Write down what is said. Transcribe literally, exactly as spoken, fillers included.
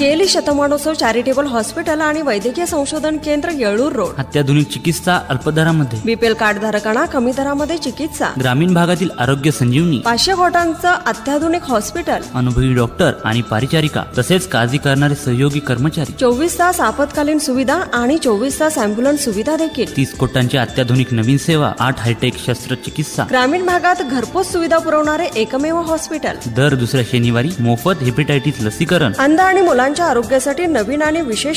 शेली शतमानोत्सव charitable hospital आणि वैद्यकीय संशोधन केंद्र येळूर रोड. अत्याधुनिक चिकित्सा अल्पदरामध्ये. बीपीएल कार्ड धारकांना कमी दरामध्ये चिकित्सा. ग्रामीण भागातील आरोग्य संजीवनी. पाचशे कोटांचं अत्याधुनिक हॉस्पिटल. अनुभवी डॉक्टर आणि परिचारिका तसेच काळजी करणारे सहयोगी कर्मचारी. चोवीस तास आपत्कालीन सुविधा आणि चोवीस तास अँब्युलन्स सुविधा देखील. तीस कोटांची अत्याधुनिक नवीन सेवा. आठ हायटेक शस्त्रचिकित्सा. ग्रामीण भागात घरपोच सुविधा पुरवणारे एकमेव हॉस्पिटल. दर दुसऱ्या शनिवारी मोफत हेपेटायटिस लसीकरण. अंध आणि मुलांच्या आरोग्यासाठी नवीन आणि विशेष